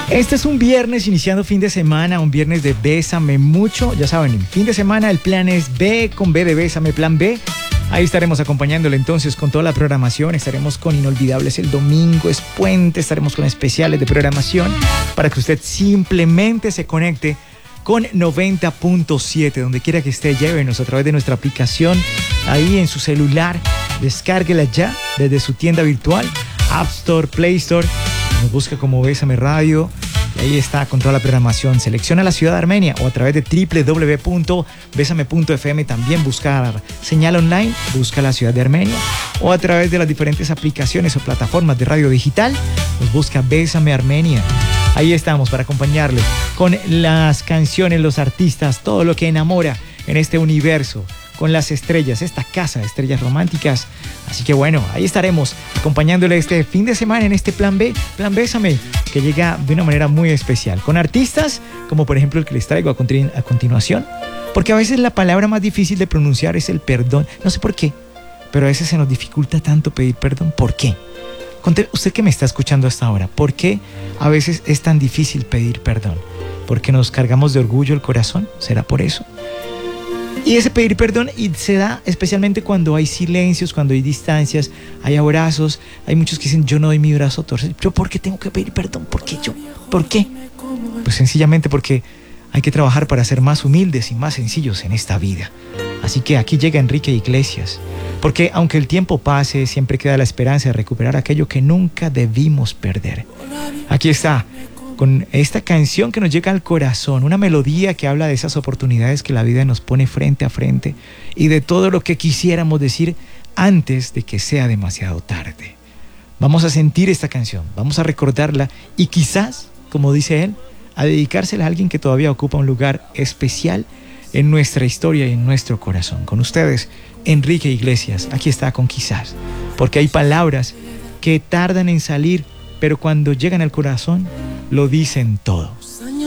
Este es un viernes iniciando fin de semana, un viernes de Bésame Mucho. Ya saben, el fin de semana el plan es B con B de Bésame, plan B. Ahí estaremos acompañándole entonces con toda la programación. Estaremos con Inolvidables el domingo, es puente, estaremos con especiales de programación para que usted simplemente se conecte con 90.7, donde quiera que esté, llévenos a través de nuestra aplicación ahí en su celular. Descárguela ya desde su tienda virtual, App Store, Play Store. Nos busca como Bésame Radio y ahí está con toda la programación. Selecciona la ciudad de Armenia o a través de www.besame.fm también buscar señal online, busca la ciudad de Armenia o a través de las diferentes aplicaciones o plataformas de radio digital, nos busca Bésame Armenia. Ahí estamos para acompañarle con las canciones, los artistas, todo lo que enamora en este universo, con las estrellas, esta casa de estrellas románticas. Así que bueno, ahí estaremos acompañándole este fin de semana en este plan B, plan Bésame, que llega de una manera muy especial, con artistas como por ejemplo el que les traigo a continuación, porque a veces la palabra más difícil de pronunciar es el perdón. No sé por qué, pero a veces se nos dificulta tanto pedir perdón. ¿Por qué? Usted que me está escuchando hasta ahora, ¿por qué a veces es tan difícil pedir perdón? ¿Porque nos cargamos de orgullo el corazón? ¿Será por eso? Y ese pedir perdón y se da especialmente cuando hay silencios, cuando hay distancias, hay abrazos. Hay muchos que dicen, yo no doy mi brazo a torcer. ¿Yo por qué tengo que pedir perdón? ¿Por qué yo? ¿Por qué? Pues sencillamente porque hay que trabajar para ser más humildes y más sencillos en esta vida. Así que aquí llega Enrique Iglesias, porque aunque el tiempo pase, siempre queda la esperanza de recuperar aquello que nunca debimos perder. Aquí está, con esta canción que nos llega al corazón, una melodía que habla de esas oportunidades que la vida nos pone frente a frente y de todo lo que quisiéramos decir antes de que sea demasiado tarde. Vamos a sentir esta canción, vamos a recordarla y quizás, como dice él, a dedicársela a alguien que todavía ocupa un lugar especial en nuestra historia y en nuestro corazón. Con ustedes, Enrique Iglesias, aquí está con Quizás, porque hay palabras que tardan en salir, pero cuando llegan al corazón, lo dicen todo.